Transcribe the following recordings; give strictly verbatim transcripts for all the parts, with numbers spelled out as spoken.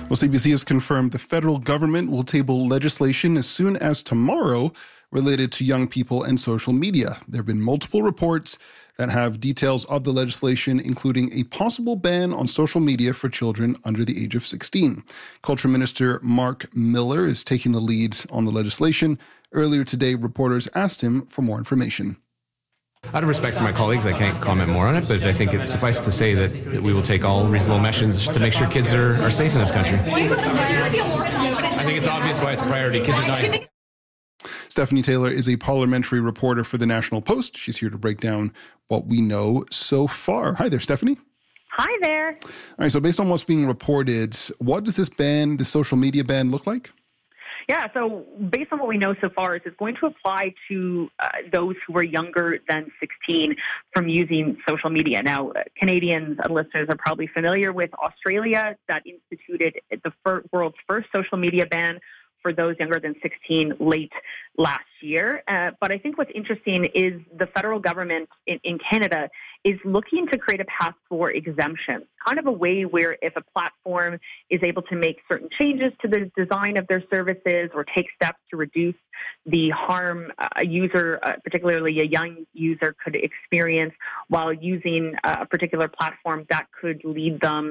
Well, C B C has confirmed the federal government will table legislation as soon as tomorrow related to young people and social media. There have been multiple reports that have details of the legislation, including a possible ban on social media for children under the age of sixteen. Culture Minister Mark Miller is taking the lead on the legislation. Earlier today, reporters asked him for more information. Out of respect for my colleagues, I can't comment more on it, but I think it's suffice to say that we will take all reasonable measures to make sure kids are, are safe in this country. Do you feel more confident? I think it's obvious why it's a priority. Kids are dying. Stephanie Taylor is a parliamentary reporter for the National Post. She's here to break down what we know so far. Hi there, Stephanie. Hi there. All right, so based on what's being reported, what does this ban, the social media ban, look like? Yeah, so based on what we know so far, is it's going to apply to uh, those who are younger than sixteen from using social media. Now, uh, Canadians and listeners are probably familiar with Australia that instituted the fir- world's first social media ban for those younger than sixteen late last year. Uh, but I think what's interesting is the federal government in, in Canada is looking to create a path for exemptions, kind of a way where if a platform is able to make certain changes to the design of their services or take steps to reduce the harm a user, uh, particularly a young user, could experience while using a particular platform, that could lead them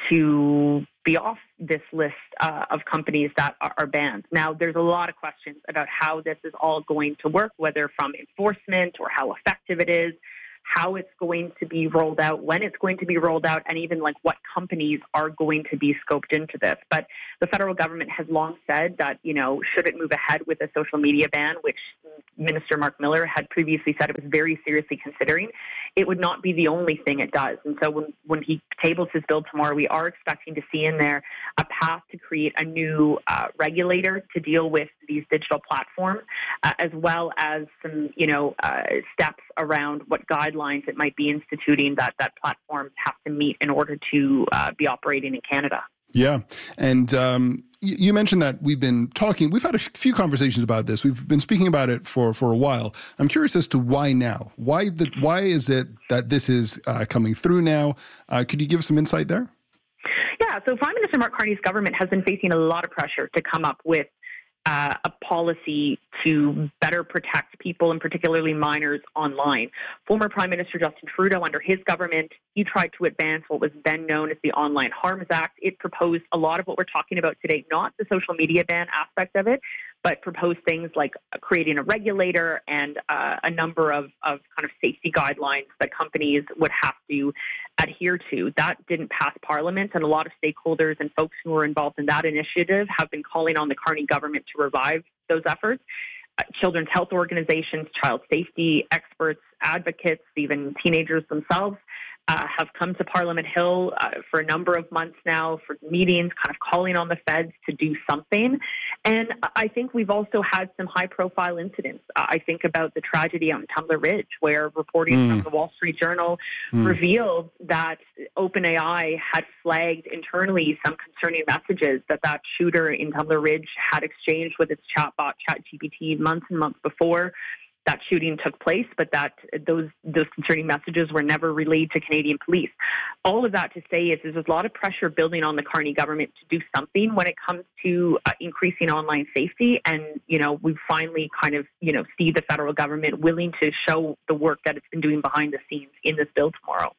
to be off this list uh, of companies that are, are banned. Now, there's a lot of questions about how this is all going to work, whether from enforcement or how effective it is, how it's going to be rolled out, when it's going to be rolled out, and even like what companies are going to be scoped into this. But the federal government has long said that, you know, should it move ahead with a social media ban, which Minister Mark Miller had previously said it was very seriously considering, it would not be the only thing it does. And so when, when he tables his bill tomorrow, we are expecting to see in there a path to create a new uh, regulator to deal with these digital platforms, uh, as well as some, you know, uh, steps around what guidelines it might be instituting that that platforms have to meet in order to uh, be operating in Canada. Yeah. And um, you mentioned that we've been talking, we've had a few conversations about this. We've been speaking about it for, for a while. I'm curious as to why now? Why the, why is it that this is uh, coming through now? Uh, could you give us some insight there? Yeah. So Prime Minister Mark Carney's government has been facing a lot of pressure to come up with Uh, a policy to better protect people, and particularly minors, online. Former Prime Minister Justin Trudeau, under his government, he tried to advance what was then known as the Online Harms Act. It proposed a lot of what we're talking about today, not the social media ban aspect of it, but proposed things like creating a regulator and uh, a number of, of kind of safety guidelines that companies would have to adhere to. That didn't pass Parliament, and a lot of stakeholders and folks who were involved in that initiative have been calling on the Carney government to revive those efforts. Uh, children's health organizations, child safety experts, advocates, even teenagers themselves uh, have come to Parliament Hill uh, for a number of months now for meetings, kind of calling on the feds to do something. And I think we've also had some high-profile incidents. Uh, I think about the tragedy out in Tumbler Ridge, where reporting mm. from the Wall Street Journal mm. revealed that OpenAI had flagged internally some concerning messages that that shooter in Tumbler Ridge had exchanged with its chatbot ChatGPT months and months before that shooting took place, but that those those concerning messages were never relayed to Canadian police. All of that to say is, is there's a lot of pressure building on the Carney government to do something when it comes to uh, increasing online safety. And, you know, we finally kind of, you know, see the federal government willing to show the work that it's been doing behind the scenes in this bill tomorrow.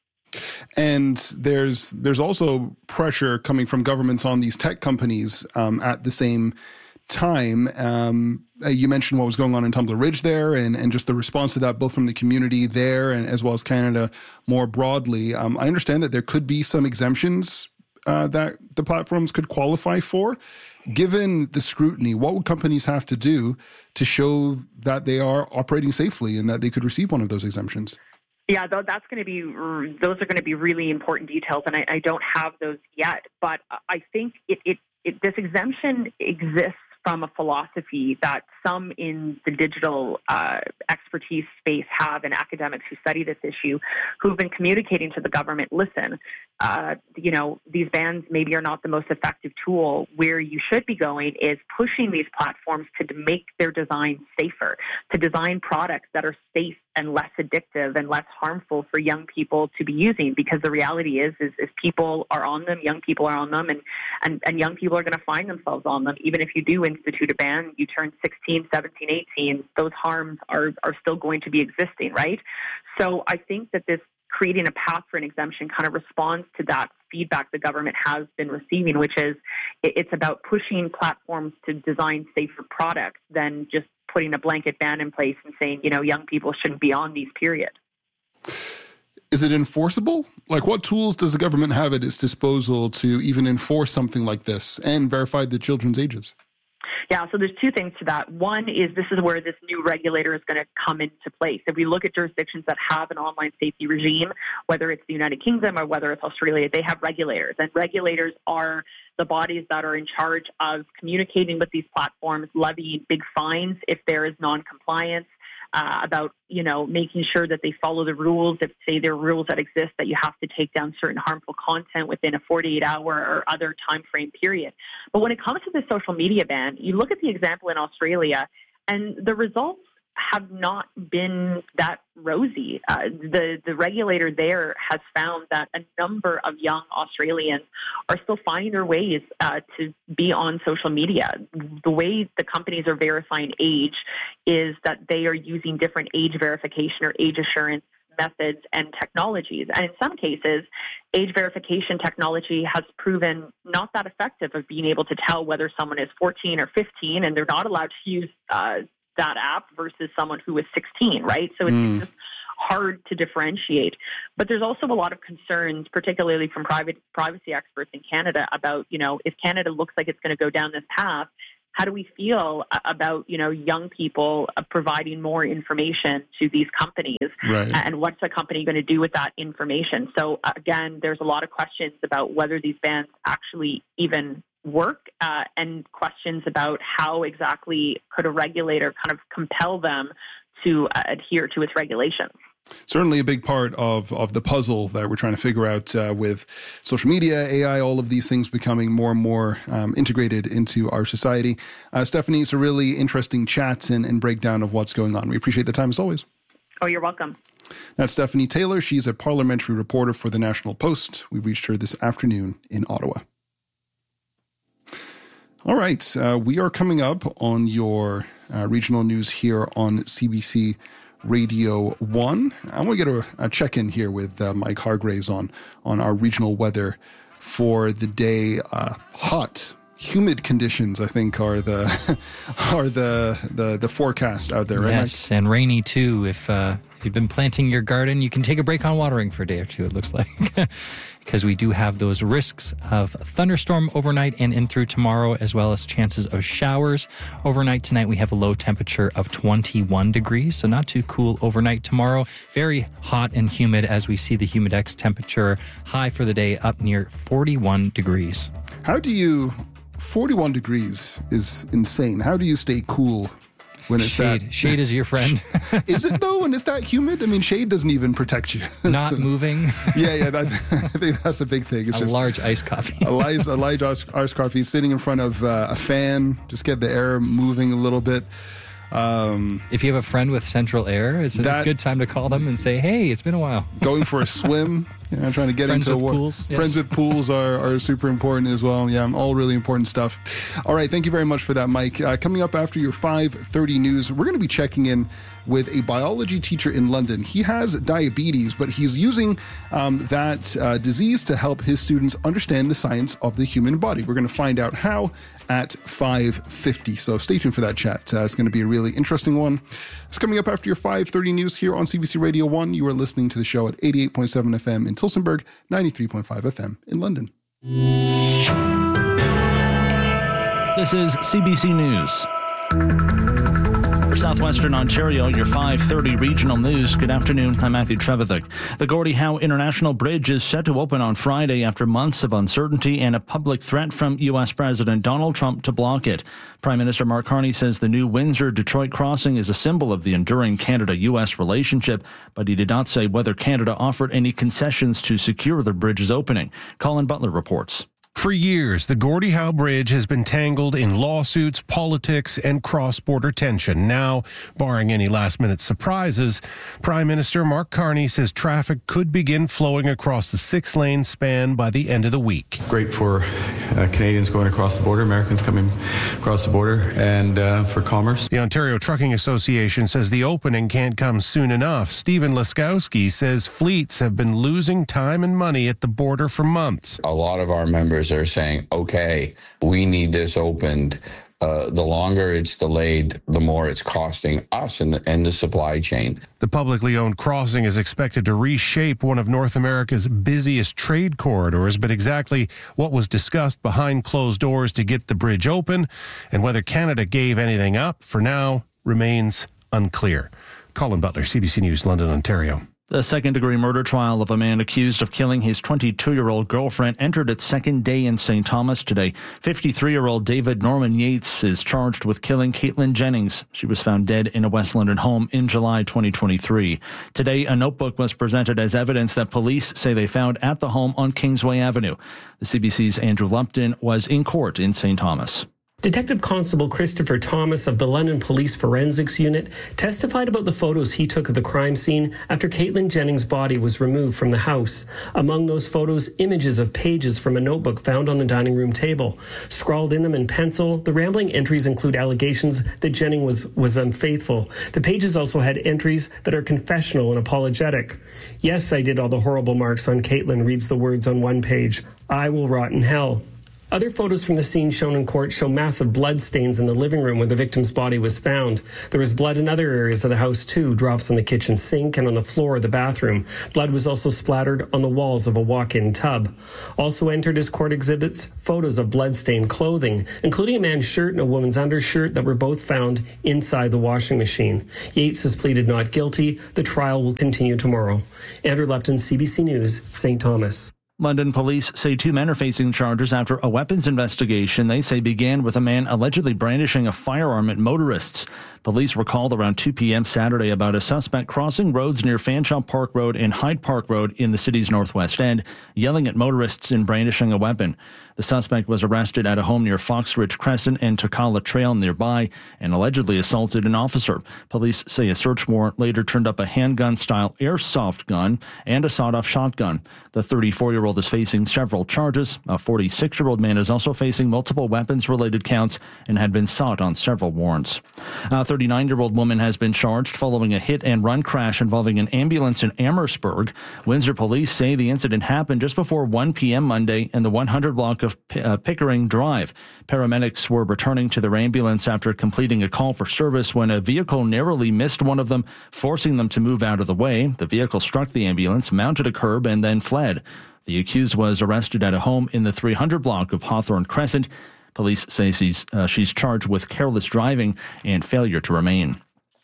And there's there's also pressure coming from governments on these tech companies um, at the same time. Um, you mentioned what was going on in Tumbler Ridge there, and, and just the response to that, both from the community there and as well as Canada more broadly. Um, I understand that there could be some exemptions uh, that the platforms could qualify for. Given the scrutiny, what would companies have to do to show that they are operating safely and that they could receive one of those exemptions? Yeah, that's going to be, those are going to be really important details, and I, I don't have those yet. But I think it, it, it this exemption exists from a philosophy that some in the digital uh, expertise space have, and academics who study this issue, who've been communicating to the government, listen, uh, you know, these bans maybe are not the most effective tool. Where you should be going is pushing these platforms to make their design safer, to design products that are safe and less addictive and less harmful for young people to be using. Because the reality is, is if people are on them, young people are on them, and, and, and young people are going to find themselves on them. Even if you do institute a ban, you turn sixteen, seventeen, eighteen, those harms are, are still going to be existing, right? So I think that this creating a path for an exemption kind of responds to that feedback the government has been receiving, which is it's about pushing platforms to design safer products than just putting a blanket ban in place and saying, you know, young people shouldn't be on these, period. Is it enforceable? Like, what tools does the government have at its disposal to even enforce something like this and verify the children's ages? Yeah, so there's two things to that. One is this is where this new regulator is going to come into place. If we look at jurisdictions that have an online safety regime, whether it's the United Kingdom or whether it's Australia, they have regulators. And regulators are the bodies that are in charge of communicating with these platforms, levying big fines if there is non-compliance, uh, about, you know, making sure that they follow the rules. If, say, there are rules that exist that you have to take down certain harmful content within a forty-eight hour or other time frame period. But when it comes to the social media ban, you look at the example in Australia, and the results have not been that rosy. Uh, the, the regulator there has found that a number of young Australians are still finding their ways uh, to be on social media. The way the companies are verifying age is that they are using different age verification or age assurance methods and technologies. And in some cases, age verification technology has proven not that effective of being able to tell whether someone is fourteen or fifteen, and they're not allowed to use uh, that app versus someone who is sixteen, right? So it's mm. just hard to differentiate. But there's also a lot of concerns, particularly from private privacy experts in Canada, about, you know, if Canada looks like it's going to go down this path, how do we feel about, you know, young people providing more information to these companies? Right. And what's a company going to do with that information? So again, there's a lot of questions about whether these bans actually even work, uh, and questions about how exactly could a regulator kind of compel them to uh, adhere to its regulations. Certainly a big part of, of the puzzle that we're trying to figure out uh, with social media, A I, all of these things becoming more and more um, integrated into our society. Uh, Stephanie, it's a really interesting chat and, and breakdown of what's going on. We appreciate the time as always. Oh, you're welcome. That's Stephanie Taylor. She's a parliamentary reporter for the National Post. We reached her this afternoon in Ottawa. All right, uh, we are coming up on your uh, regional news here on C B C Radio one. I want to get a, a check-in here with uh, Mike Hargraves on, on our regional weather for the day. Uh, hot, humid conditions, I think, are the are the the, the forecast out there, right? Yes, Mike? And rainy too. If uh, if you've been planting your garden, you can take a break on watering for a day or two, it looks like. Because we do have those risks of thunderstorm overnight and in through tomorrow, as well as chances of showers. Overnight tonight, we have a low temperature of twenty-one degrees, so not too cool overnight tomorrow. Very hot and humid as we see the Humidex temperature high for the day up near forty-one degrees. How do you... forty-one degrees is insane. How do you stay cool when it's shade. that... Shade is your friend. Is it though when it's that humid? I mean, shade doesn't even protect you. Not moving. yeah, yeah. That, I think that's the big thing. It's a just large iced coffee. a large, a large iced coffee sitting in front of uh, a fan. Just get the air moving a little bit. Um, if you have a friend with central air, it's a that, good time to call them and say, hey, it's been a while. Going for a swim, you know, trying to get friends into with war. pools. Yes. Friends with pools are, are super important as well. Yeah, all really important stuff. All right, thank you very much for that, Mike. Uh, coming up after your five thirty news, we're going to be checking in with a biology teacher in London. He has diabetes, but he's using um, that uh, disease to help his students understand the science of the human body. We're going to find out how at five fifty. So stay tuned for that chat. Uh, it's going to be a really interesting one. It's coming up after your five thirty news here on C B C Radio one. You are listening to the show at eighty-eight point seven F M in Tillsonburg, ninety-three point five F M in London. This is C B C News. For Southwestern Ontario, your five thirty regional news. Good afternoon. I'm Matthew Trevithick. The Gordie Howe International Bridge is set to open on Friday after months of uncertainty and a public threat from U S President Donald Trump to block it. Prime Minister Mark Carney says the new Windsor-Detroit crossing is a symbol of the enduring Canada-U S relationship, but he did not say whether Canada offered any concessions to secure the bridge's opening. Colin Butler reports. For years, the Gordie Howe Bridge has been tangled in lawsuits, politics, and cross-border tension. Now, barring any last-minute surprises, Prime Minister Mark Carney says traffic could begin flowing across the six-lane span by the end of the week. Great for uh, Canadians going across the border, Americans coming across the border, and uh, for commerce. The Ontario Trucking Association says the opening can't come soon enough. Stephen Laskowski says fleets have been losing time and money at the border for months. A lot of our members are saying, okay, we need this opened. Uh, the longer it's delayed, the more it's costing us and the, and the supply chain. The publicly owned crossing is expected to reshape one of North America's busiest trade corridors, but exactly what was discussed behind closed doors to get the bridge open and whether Canada gave anything up for now remains unclear. Colin Butler, C B C News, London, Ontario. The second-degree murder trial of a man accused of killing his twenty-two-year-old girlfriend entered its second day in Saint Thomas today. fifty-three-year-old David Norman Yates is charged with killing Caitlin Jennings. She was found dead in a West London home in July twenty twenty-three. Today, a notebook was presented as evidence that police say they found at the home on Kingsway Avenue. The C B C's Andrew Lupton was in court in Saint Thomas. Detective Constable Christopher Thomas of the London Police Forensics Unit testified about the photos he took of the crime scene after Caitlin Jennings' body was removed from the house. Among those photos, images of pages from a notebook found on the dining room table. Scrawled in them in pencil, the rambling entries include allegations that Jennings was, was unfaithful. The pages also had entries that are confessional and apologetic. Yes, I did all the horrible marks on Caitlin, reads the words on one page. I will rot in hell. Other photos from the scene shown in court show massive blood stains in the living room where the victim's body was found. There was blood in other areas of the house too, drops on the kitchen sink and on the floor of the bathroom. Blood was also splattered on the walls of a walk-in tub. Also entered as court exhibits, photos of blood-stained clothing, including a man's shirt and a woman's undershirt that were both found inside the washing machine. Yates has pleaded not guilty. The trial will continue tomorrow. Andrew Lupton, C B C News, Saint Thomas. London police say two men are facing charges after a weapons investigation they say began with a man allegedly brandishing a firearm at motorists. Police were called around two p.m. Saturday about a suspect crossing roads near Fanshawe Park Road and Hyde Park Road in the city's northwest end, yelling at motorists and brandishing a weapon. The suspect was arrested at a home near Foxridge Crescent and Tocala Trail nearby and allegedly assaulted an officer. Police say a search warrant later turned up a handgun-style airsoft gun and a sawed-off shotgun. The thirty-four-year-old is facing several charges. A forty-six-year-old man is also facing multiple weapons-related counts and had been sought on several warrants. A thirty-nine-year-old woman has been charged following a hit-and-run crash involving an ambulance in Amherstburg. Windsor police say the incident happened just before one p.m. Monday in the one hundred block of uh, Pickering Drive. Paramedics were returning to their ambulance after completing a call for service when a vehicle narrowly missed one of them, forcing them to move out of the way. The vehicle struck the ambulance, mounted a curb, and then fled. The accused was arrested at a home in the three hundred block of Hawthorne Crescent. Police say she's, uh, she's charged with careless driving and failure to remain.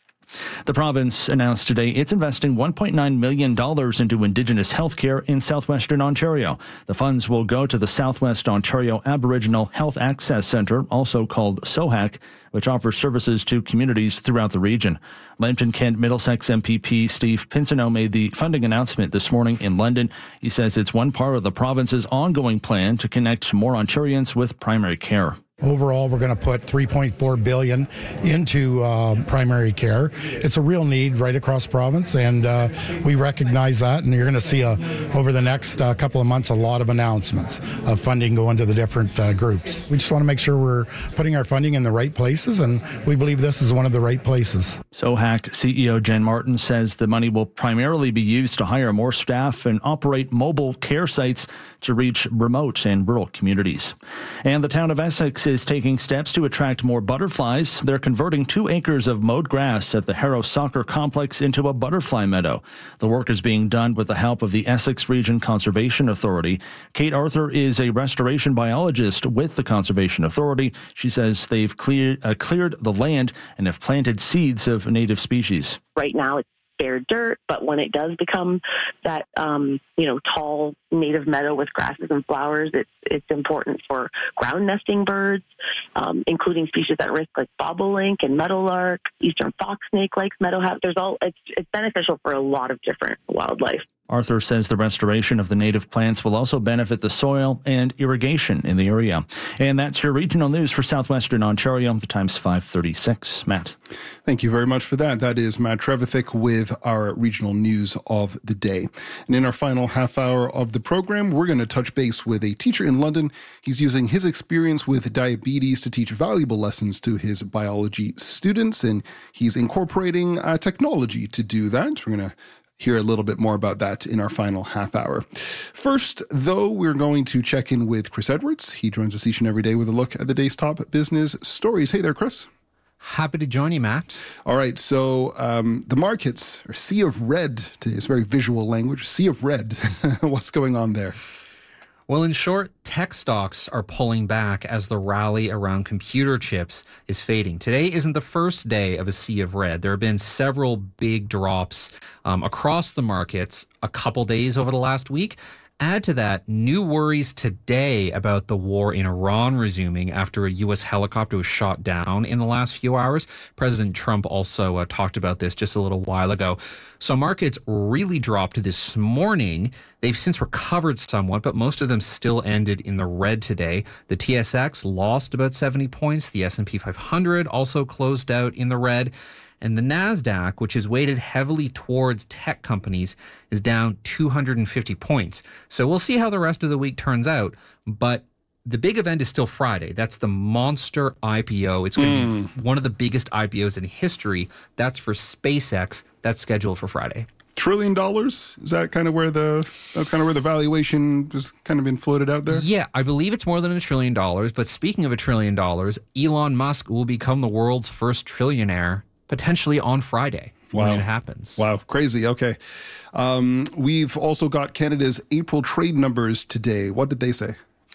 The province announced today it's investing one point nine million dollars into Indigenous healthcare in southwestern Ontario. The funds will go to the Southwest Ontario Aboriginal Health Access Centre, also called SOHAC, which offers services to communities throughout the region. Lambton-Kent Middlesex M P P Steve Pinsonneau made the funding announcement this morning in London. He says it's one part of the province's ongoing plan to connect more Ontarians with primary care. Overall, we're going to put three point four billion dollars into uh, primary care. It's a real need right across the province, and uh, we recognize that, and you're going to see a, over the next uh, couple of months a lot of announcements of funding going to the different uh, groups. We just want to make sure we're putting our funding in the right places, and we believe this is one of the right places. Sohac C E O Jen Martin says the money will primarily be used to hire more staff and operate mobile care sites to reach remote and rural communities. And the town of Essex is taking steps to attract more butterflies. They're converting two acres of mowed grass at the Harrow Soccer Complex into a butterfly meadow. The work is being done with the help of the Essex Region Conservation Authority. Kate Arthur is a restoration biologist with the Conservation Authority. She says they've clear, uh, cleared the land and have planted seeds of native species. Right now it's bare dirt, but when it does become that um, you know tall native meadow with grasses and flowers, it's it's important for ground nesting birds, um, including species at risk like bobolink and meadowlark, eastern foxsnake likes meadowhap. There's all it's it's beneficial for a lot of different wildlife. Arthur says the restoration of the native plants will also benefit the soil and irrigation in the area. And that's your regional news for Southwestern Ontario. The time's five thirty-six. Matt. Thank you very much for that. That is Matt Trevithick with our regional news of the day. And in our final half hour of the program, we're going to touch base with a teacher in London. He's using his experience with diabetes to teach valuable lessons to his biology students, and he's incorporating uh, technology to do that. We're going to hear a little bit more about that in our final half hour. First, though, we're going to check in with Chris Edwards. He joins us each and every day with a look at the day's top business stories. Hey there, Chris. Happy to join you, Matt. All right, so um, the markets are sea of red today. It's very visual language. Sea of red. What's going on there? Well, in short, tech stocks are pulling back as the rally around computer chips is fading. Today isn't the first day of a sea of red. There have been several big drops um, across the markets a couple days over the last week. Add to that, new worries today about the war in Iran resuming after a U S helicopter was shot down in the last few hours. President Trump also uh, talked about this just a little while ago. So markets really dropped this morning. They've since recovered somewhat, but most of them still ended in the red today. The T S X lost about seventy points. The S and P five hundred also closed out in the red. And the NASDAQ, which is weighted heavily towards tech companies, is down two hundred fifty points. So we'll see how the rest of the week turns out. But the big event is still Friday. That's the monster I P O. It's going to mm. be one of the biggest I P Os in history. That's for SpaceX. That's scheduled for Friday. Trillion dollars? Is that kind of where the that's kind of where the valuation has kind of been floated out there? Yeah, I believe it's more than a trillion dollars. But speaking of a trillion dollars, Elon Musk will become the world's first trillionaire potentially on Friday wow. when it happens. Wow, crazy. Okay. Um, we've also got Canada's April trade numbers today. What did they say?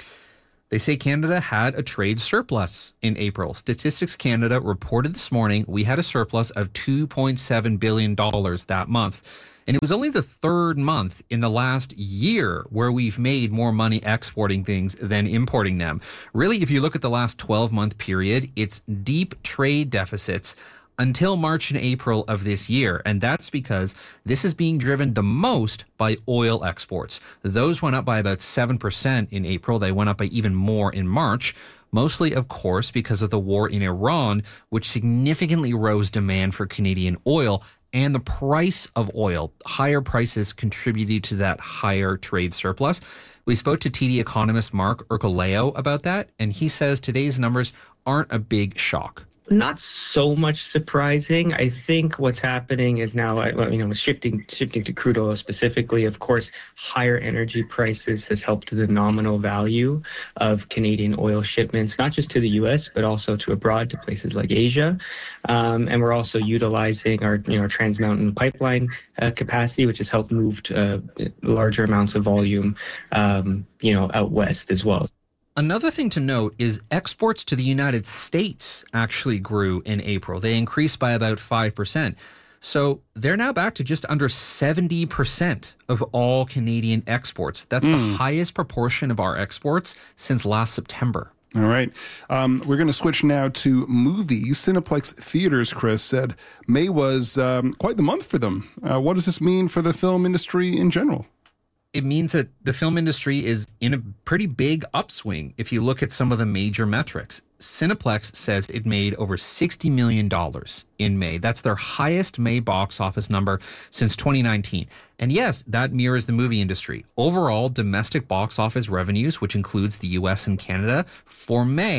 They say Canada had a trade surplus in April. Statistics Canada reported this morning we had a surplus of two point seven billion dollars that month. And it was only the third month in the last year where we've made more money exporting things than importing them. Really, if you look at the last twelve-month period, it's deep trade deficits until March and April of this year. And that's because this is being driven the most by oil exports. Those went up by about seven percent in April. They went up by even more in March. Mostly, of course, because of the war in Iran, which significantly rose demand for Canadian oil and the price of oil. Higher prices contributed to that higher trade surplus. We spoke to T D economist Mark Ercoleo about that, and he says today's numbers aren't a big shock. Not so much surprising. I think what's happening is now, you know, shifting shifting to crude oil specifically. Of course, higher energy prices has helped the nominal value of Canadian oil shipments, not just to the U S but also to abroad, to places like Asia. Um, and we're also utilizing our, you know, our Trans Mountain pipeline uh, capacity, which has helped move uh, larger amounts of volume, um, you know, out west as well. Another thing to note is exports to the United States actually grew in April. They increased by about five percent. So they're now back to just under seventy percent of all Canadian exports. That's mm. the highest proportion of our exports since last September. All right. Um, we're going to switch now to movies. Cineplex Theaters, Chris, said May was um, quite the month for them. Uh, what does this mean for the film industry in general? It means that the film industry is in a pretty big upswing if you look at some of the major metrics. Cineplex says it made over sixty million dollars in May. That's their highest May box office number since twenty nineteen. And yes, that mirrors the movie industry. Overall, domestic box office revenues, which includes the U S and Canada, for May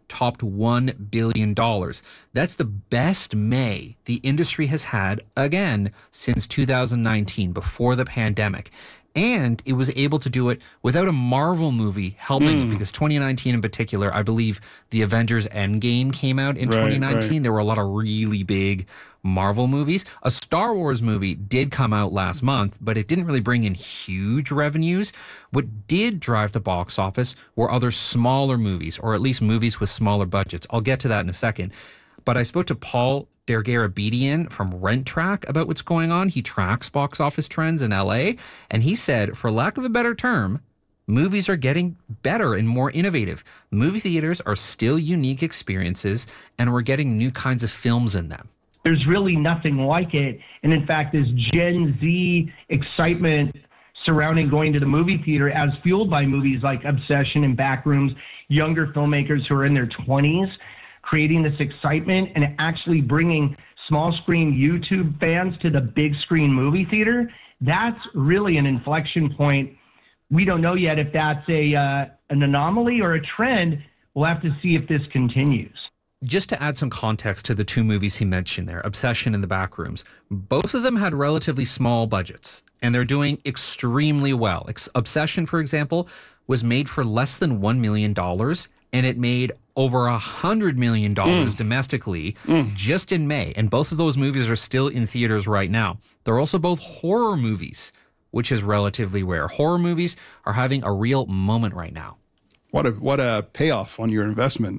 topped one billion dollars. That's the best May the industry has had, again, since two thousand nineteen, before the pandemic. And it was able to do it without a Marvel movie helping mm. it, because twenty nineteen in particular, I believe the Avengers Endgame came out in right, twenty nineteen. Right. There were a lot of really big Marvel movies. A Star Wars movie did come out last month, but it didn't really bring in huge revenues. What did drive the box office were other smaller movies, or at least movies with smaller budgets. I'll get to that in a second. But I spoke to Paul Dergarabedian from Rent Track about what's going on. He tracks box office trends in L A, and he said, for lack of a better term, movies are getting better and more innovative. Movie theaters are still unique experiences, and we're getting new kinds of films in them. There's really nothing like it. And in fact, this Gen Z excitement surrounding going to the movie theater, as fueled by movies like Obsession and Backrooms, younger filmmakers who are in their twenties, creating this excitement and actually bringing small screen YouTube fans to the big screen movie theater. That's really an inflection point. We don't know yet if that's a uh, an anomaly or a trend. We'll have to see if this continues. Just to add some context to the two movies he mentioned there, Obsession and The Backrooms, both of them had relatively small budgets, and they're doing extremely well. Obsession, for example, was made for less than one million dollars, and it made over one hundred million dollars mm. domestically mm. just in May. And both of those movies are still in theaters right now. They're also both horror movies, which is relatively rare. Horror movies are having a real moment right now. What a what a payoff on your investment.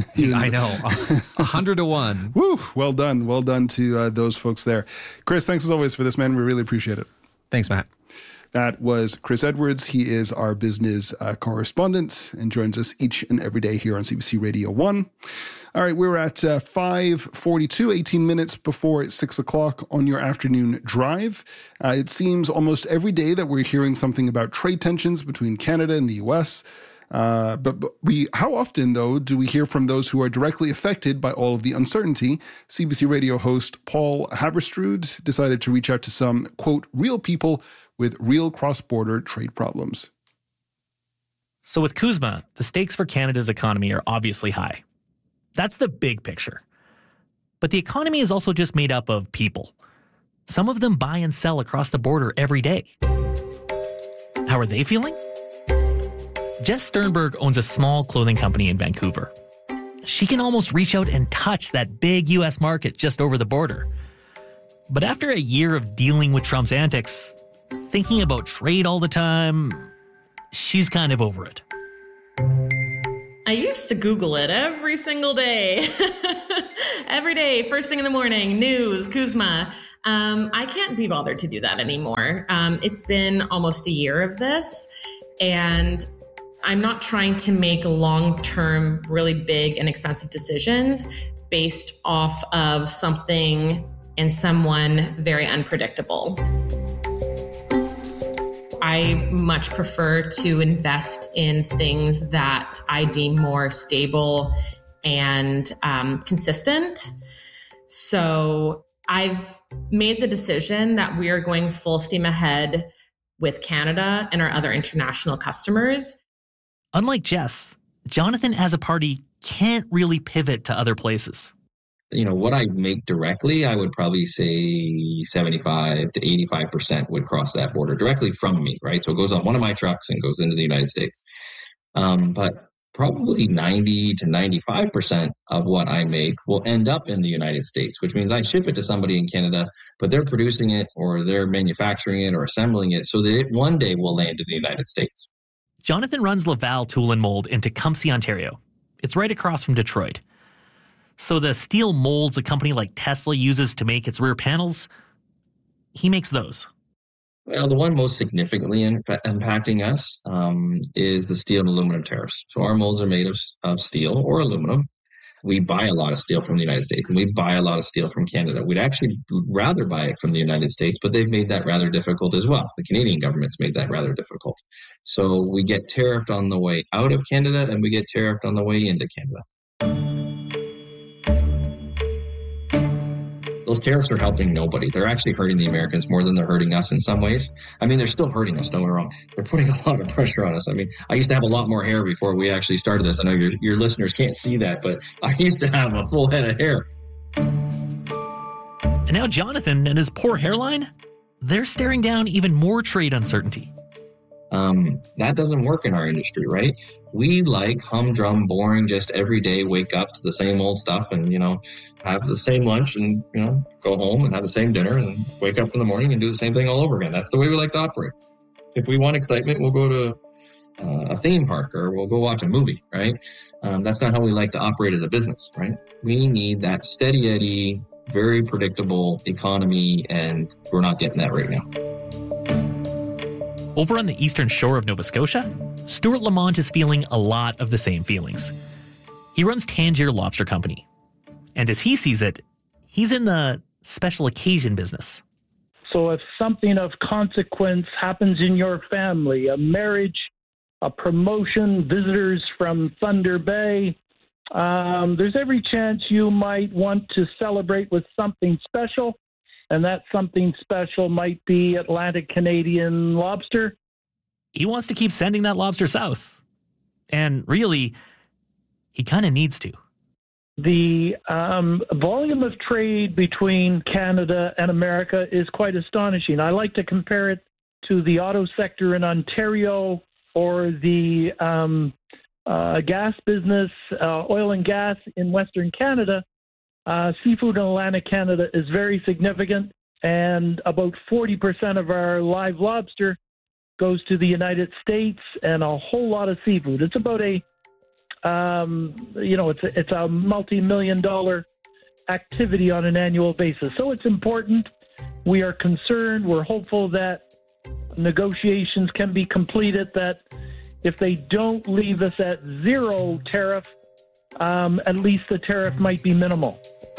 I know. A hundred to one. Woo! Well done. Well done to uh, those folks there. Chris, thanks as always for this, man. We really appreciate it. Thanks, Matt. That was Chris Edwards. He is our business uh, correspondent and joins us each and every day here on C B C Radio one. All right, we're at uh, five forty-two, eighteen minutes before it's six o'clock on your afternoon drive. Uh, it seems almost every day that we're hearing something about trade tensions between Canada and the U S. Uh, but, but we, how often, though, do we hear from those who are directly affected by all of the uncertainty? C B C Radio host Paul Haverstrud decided to reach out to some, quote, real people with real cross-border trade problems. So with CUSMA, the stakes for Canada's economy are obviously high. That's the big picture. But the economy is also just made up of people. Some of them buy and sell across the border every day. How are they feeling? Jess Sternberg owns a small clothing company in Vancouver. She can almost reach out and touch that big U S market just over the border. But after a year of dealing with Trump's antics, thinking about trade all the time, she's kind of over it. I used to Google it every single day. Every day, first thing in the morning, news, CUSMA. Um, I can't be bothered to do that anymore. Um, it's been almost a year of this, and I'm not trying to make long-term, really big and expensive decisions based off of something and someone very unpredictable. I much prefer to invest in things that I deem more stable and um, consistent. So I've made the decision that we are going full steam ahead with Canada and our other international customers. Unlike Jess, Jonathan as a party can't really pivot to other places. You know, what I make directly, I would probably say seventy-five to eighty-five percent would cross that border directly from me, right? So it goes on one of my trucks and goes into the United States. Um, but probably ninety to ninety-five percent of what I make will end up in the United States, which means I ship it to somebody in Canada, but they're producing it or they're manufacturing it or assembling it so that it one day will land in the United States. Jonathan runs Laval Tool and Mold in Tecumseh, Ontario. It's right across from Detroit. So the steel molds a company like Tesla uses to make its rear panels, he makes those. Well, the one most significantly in, impacting us um, is the steel and aluminum tariffs. So our molds are made of, of steel or aluminum. We buy a lot of steel from the United States, and we buy a lot of steel from Canada. We'd actually rather buy it from the United States, but they've made that rather difficult as well. The Canadian government's made that rather difficult. So we get tariffed on the way out of Canada, and we get tariffed on the way into Canada. those tariffs are helping nobody. They're actually hurting the Americans more than they're hurting us in some ways. I mean, they're still hurting us, don't get me wrong. They're putting a lot of pressure on us. I mean, I used to have a lot more hair before we actually started this. I know your, your listeners can't see that, but I used to have a full head of hair. And now Jonathan and his poor hairline, they're staring down even more trade uncertainty. Um, that doesn't work in our industry, right? We like humdrum, boring, just every day wake up to the same old stuff and, you know, have the same lunch and, you know, go home and have the same dinner and wake up in the morning and do the same thing all over again. That's the way we like to operate. If we want excitement, we'll go to uh, a theme park or we'll go watch a movie, right? Um, that's not how we like to operate as a business, right? We need that steady eddy, very predictable economy, and we're not getting that right now. Over on the eastern shore of Nova Scotia, Stuart Lamont is feeling a lot of the same feelings. He runs Tangier Lobster Company. And as he sees it, he's in the special occasion business. So if something of consequence happens in your family, a marriage, a promotion, visitors from Thunder Bay, um, there's every chance you might want to celebrate with something special. And that something special might be Atlantic Canadian lobster. He wants to keep sending that lobster south. And really, he kind of needs to. The um, volume of trade between Canada and America is quite astonishing. I like to compare it to the auto sector in Ontario or the um, uh, gas business, uh, oil and gas in Western Canada. Uh, seafood in Atlantic Canada is very significant, and about forty percent of our live lobster goes to the United States, and a whole lot of seafood. It's about a, um, you know, it's a, it's a multi-million dollar activity on an annual basis. So it's important. We are concerned. We're hopeful that negotiations can be completed, that if they don't leave us at zero tariff, Um, at least the tariff might be minimal.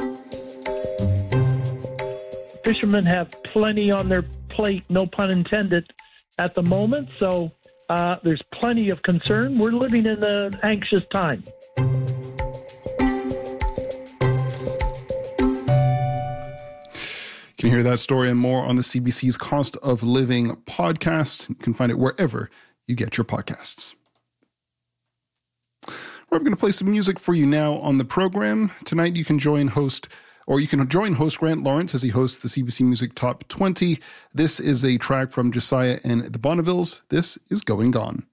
Fishermen have plenty on their plate, no pun intended, at the moment. So uh, there's plenty of concern. We're living in an anxious time. You can hear that story and more on the C B C's Cost of Living podcast. You can find it wherever you get your podcasts. We're going to play some music for you now on the program. Tonight you can join host, or you can join host Grant Lawrence as he hosts the C B C Music Top twenty. This is a track from Josiah and the Bonnevilles. This is Going Gone.